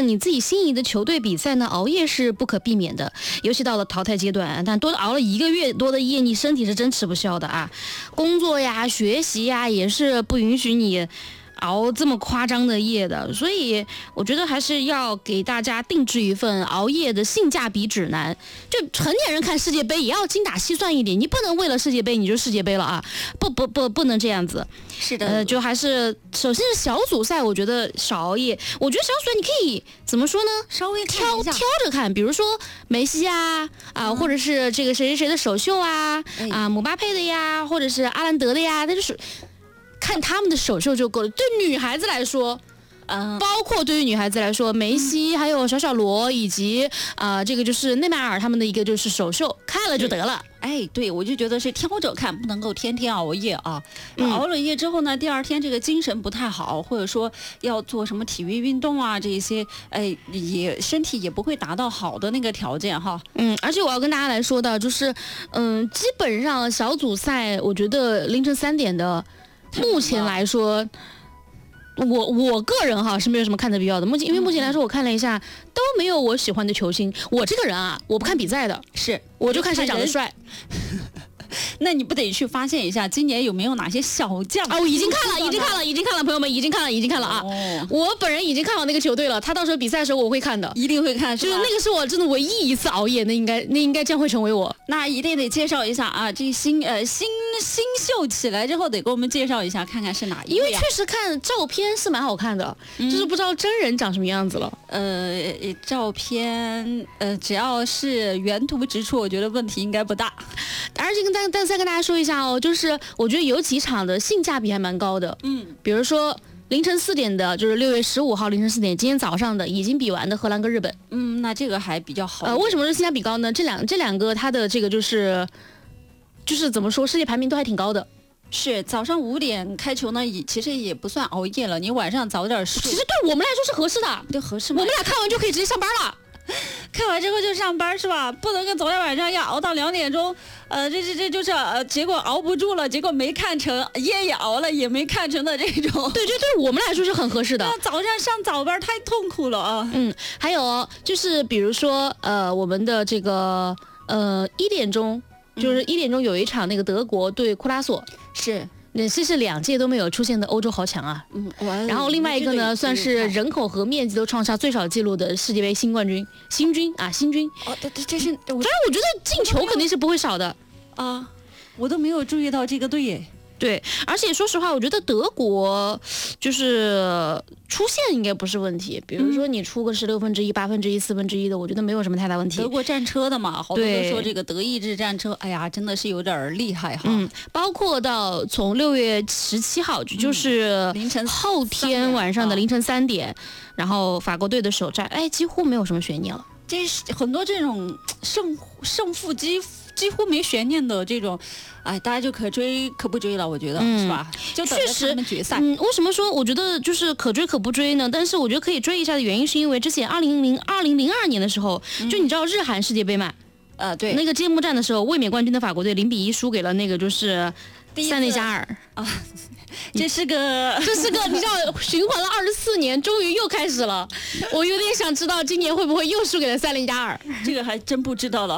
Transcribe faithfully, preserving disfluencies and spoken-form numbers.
看你自己心仪的球队比赛呢，熬夜是不可避免的，尤其到了淘汰阶段，但多熬了一个月多的夜，你身体是真吃不消的啊！工作呀、学习呀，也是不允许你熬这么夸张的夜的，所以我觉得还是要给大家定制一份熬夜的性价比指南。就成年人看世界杯也要精打细算一点，你不能为了世界杯你就世界杯了啊！不不不，不能这样子。 是的， 呃，就还是首先是小组赛，我觉得少熬夜。我觉得小组赛你可以怎么说呢？ 稍微挑挑着看，比如说梅西啊啊、嗯，或者是这个谁谁谁的首秀啊、哎、啊，姆巴佩的呀，或者是阿兰德的呀，那就是。看他们的首秀就够了。对女孩子来说，嗯，包括对于女孩子来说，梅西还有小小罗以及啊、呃，这个就是内马尔他们的一个就是首秀，看了就得了。 哎，对，我就觉得是挑着看，不能够天天熬夜啊。嗯、熬了夜之后呢，第二天这个精神不太好，或者说要做什么体育运动啊，这些，哎，也身体也不会达到好的那个条件哈。 嗯，而且我要跟大家来说的，就是嗯，基本上小组赛，我觉得凌晨三点的。目前来说，我我个人哈是没有什么看的必要的。目前因为目前来说，我看了一下都没有我喜欢的球星。我这个人啊，我不看比赛的， 是我就看谁长得帅。 那你不得去发现一下今年有没有哪些小将啊？我已经看了，已经看了，已经看了，朋友们已经看了，已经看了啊！哦、我本人已经看好那个球队了，他到时候比赛的时候我会看的， 一定会看， 就是那个是我真的唯一一次熬夜，那应该那应该将会成为我。 那一定得介绍一下啊！这新呃新新秀起来之后得给我们介绍一下，看看是哪一位、啊、 因为确实看照片是蛮好看的，嗯、就是不知道真人长什么样子了。 呃，照片呃只要是原图直出，我觉得问题应该不大。 而且跟大但再跟大家说一下哦，就是我觉得有几场的性价比还蛮高的，嗯，比如说凌晨四点的，就是六月十五号凌晨四点，今天早上的已经比完的荷兰跟日本， 嗯，那这个还比较好。 呃，为什么是性价比高呢？这两这两个它的这个就是就是怎么说，世界排名都还挺高的。 是早上五点开球呢，也其实也不算熬夜了，你晚上早点睡， 其实对我们来说是合适的， 对合适吗？ 我们俩看完就可以直接上班了。 看完之后就上班是吧？不能跟昨天晚上要熬到两点钟，呃，这这这就是呃，结果熬不住了，结果没看成，夜也熬了也没看成的这种。 对，这对我们来说是很合适的。 那早上上早班太痛苦了啊。 嗯，还有就是比如说呃，我们的这个呃一点钟，就是一点钟有一场那个德国对库拉索， 是。 那这是两届都没有出现的欧洲豪强啊，嗯，然后另外一个呢，算是人口和面积都创下最少纪录的世界杯新冠军，新军啊，新军。 哦，这这是， 当然我觉得进球肯定是不会少的啊，我都没有注意到这个队耶。 对，而且说实话，我觉得德国就是出线应该不是问题。比如说你出个十六分之一、八分之一、四分之一的，我觉得没有什么太大问题。 德国战车的嘛，好多都说这个德意志战车，哎呀，真的是有点厉害哈。嗯， 包括到从六月十七号，就是凌晨后天晚上的凌晨三点，然后法国队的首战，哎，几乎没有什么悬念了。 这是很多这种胜胜负几几乎没悬念的这种。哎，大家就可追可不追了，我觉得、嗯、是吧？就等着他们决赛。 嗯，为什么说我觉得就是可追可不追呢？但是我觉得可以追一下的原因，是因为之前二零零二零零二年的时候，嗯、就你知道日韩世界杯嘛？ 呃，对， 那个揭幕战的时候，卫冕冠军的法国队零比一输给了那个就是塞内加尔啊。这是个， 这是个，你知道，循环了二十四年，终于又开始了。我有点想知道今年会不会又输给了塞内加尔？ 这个还真不知道了。